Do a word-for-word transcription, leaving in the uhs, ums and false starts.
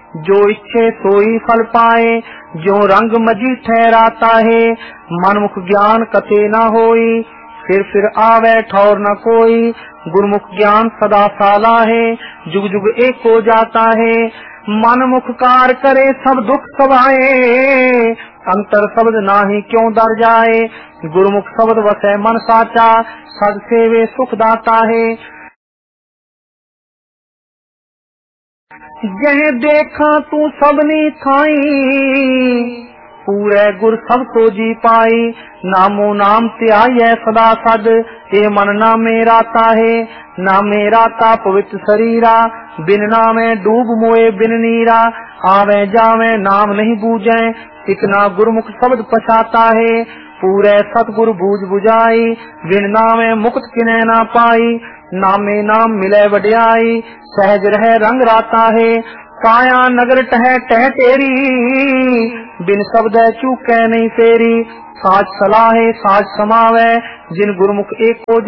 जो इच्छे सोई फल पाए, जो रंग मजी ठहराता है। मनमुख ज्ञान कते न होई, फिर फिर आवे ठौर न कोई। गुरमुख ज्ञान सदा साला है, जुग जुग एक हो जाता है। मनमुख कार करे सब दुख सवाए, अंतर शब्द नाही क्यों डर जाए। गुरमुख शब्द वसै मन साचा, सद सेवे सुख दाता है। जह देखा तू सबनी थाई, पूरे गुर सब को जी पाई। नामो नाम त्याय सदा सद, ए मन ना मेरा ताहे। ना मेरा ता पवित्र शरीरा, बिन नामे डूब मोए बिन नीरा। आवे जावे नाम नहीं बूझे, इतना गुरमुख शब्द पछाता है। पूरे सतगुरु बूझ बुझाई, बिन नामे मुक्त किने ना पाई। नामे नाम मिले वड्याई, सहज रहे रंग राता है। काया नगर टह टह तेरी, बिन शब्द चूके नहीं फेरी। साज सलाहे साज समावे, जिन गुरमुख एक को